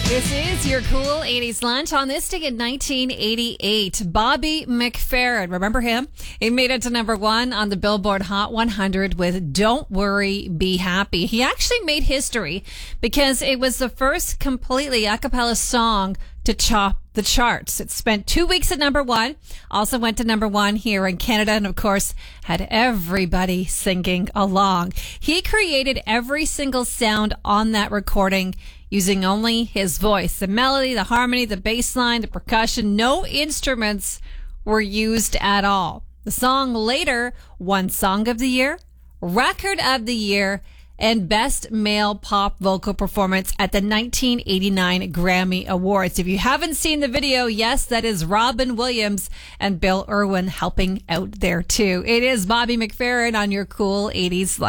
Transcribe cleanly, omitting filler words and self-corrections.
This is your cool 80s lunch. On this day in 1988, Bobby McFerrin, remember him? He made it to number one on the Billboard Hot 100 with Don't Worry, Be Happy. He actually made history because it was the first completely a cappella song to top the charts. It spent 2 weeks at number one, also went to number one here in Canada, and of course had everybody singing along. He created every single sound on that recording using only his voice. The melody, the harmony, the bass line, the percussion, no instruments were used at all. The song later won Song of the Year, Record of the Year, and Best Male Pop Vocal Performance at the 1989 Grammy Awards. If you haven't seen the video, yes, that is Robin Williams and Bill Irwin helping out there too. It is Bobby McFerrin on your cool 80s lunch.